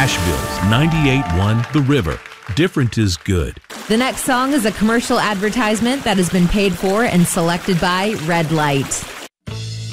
Asheville's 98.1 The River. Different is good. The next song is a commercial advertisement that has been paid for and selected by Red Light.